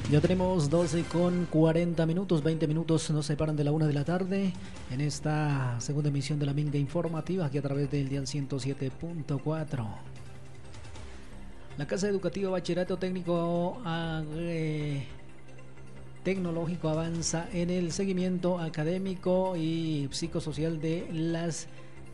Ya tenemos 12:40, 20 minutos nos separan de la 1 de la tarde en esta segunda emisión de la Minga Informativa, aquí a través del Dial 107.4. La Casa Educativa Bachillerato Técnico Tecnológico avanza en el seguimiento académico y psicosocial de las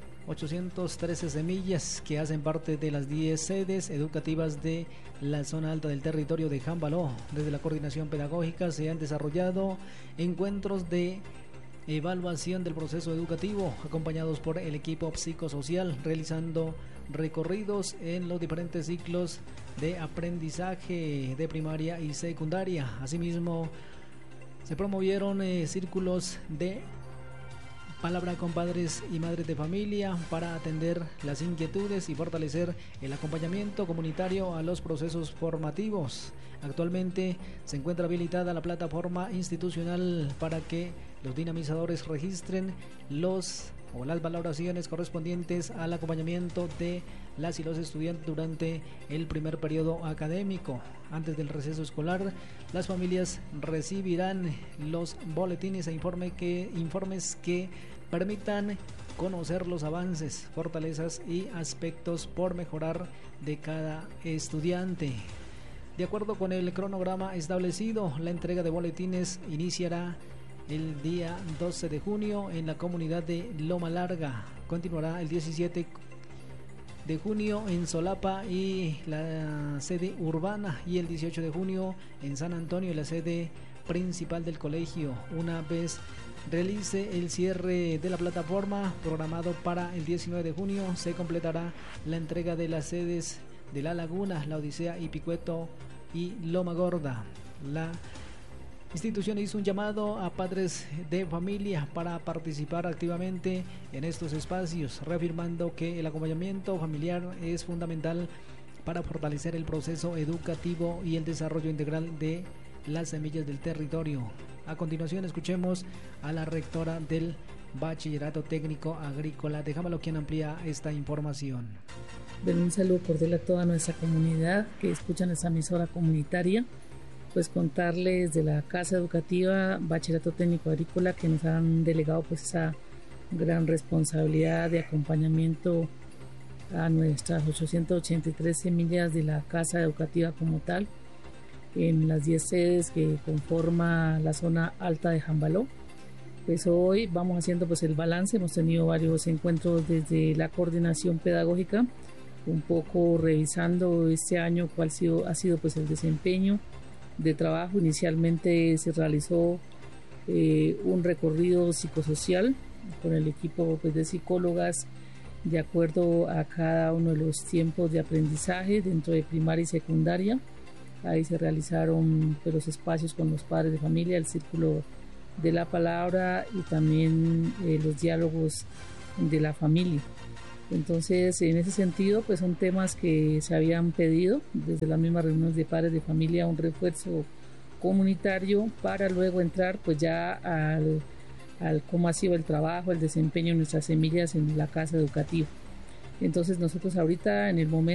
813 semillas que hacen parte de las 10 sedes educativas de la zona alta del territorio de Jambaló. Desde la coordinación pedagógica se han desarrollado encuentros de evaluación del proceso educativo, acompañados por el equipo psicosocial, realizando recorridos en los diferentes ciclos de aprendizaje de primaria y secundaria. Asimismo, se promovieron círculos de palabra con padres y madres de familia para atender las inquietudes y fortalecer el acompañamiento comunitario a los procesos formativos. Actualmente se encuentra habilitada la plataforma institucional para que los dinamizadores registren las valoraciones correspondientes al acompañamiento de las y los estudiantes durante el primer periodo académico. Antes del receso escolar, las familias recibirán los boletines e informes que permitan conocer los avances, fortalezas y aspectos por mejorar de cada estudiante. De acuerdo con el cronograma establecido, la entrega de boletines iniciará el día 12 de junio en la comunidad de Loma Larga. Continuará el 17 de junio en Solapa y la sede urbana, y el 18 de junio en San Antonio, la sede principal del colegio. Una vez realice el cierre de la plataforma programado para el 19 de junio, se completará la entrega de las sedes de La Laguna, La Odisea, Ipicueto y Loma Gorda. La institución hizo un llamado a padres de familia para participar activamente en estos espacios, reafirmando que el acompañamiento familiar es fundamental para fortalecer el proceso educativo y el desarrollo integral de las semillas del territorio. A continuación escuchemos a la rectora del Bachillerato Técnico Agrícola de Jambaló, quien amplía esta información. Un saludo cordial a toda nuestra comunidad que escucha nuestra emisora comunitaria. Pues contarles de la Casa Educativa Bachillerato Técnico Agrícola, que nos han delegado pues esa gran responsabilidad de acompañamiento a nuestras 883 semillas de la Casa Educativa como tal, en las 10 sedes que conforma la zona alta de Jambaló. Pues hoy vamos haciendo pues el balance. Hemos tenido varios encuentros desde la coordinación pedagógica, un poco revisando este año cuál ha sido pues el desempeño de trabajo. Inicialmente se realizó un recorrido psicosocial con el equipo pues, de psicólogas, de acuerdo a cada uno de los tiempos de aprendizaje dentro de primaria y secundaria. Ahí se realizaron pues, los espacios con los padres de familia, el círculo de la palabra y también los diálogos de la familia. Entonces, en ese sentido, pues son temas que se habían pedido desde las mismas reuniones de padres de familia, un refuerzo comunitario para luego entrar pues ya al cómo ha sido el trabajo, el desempeño de nuestras semillas en la casa educativa. Entonces, nosotros ahorita en el momento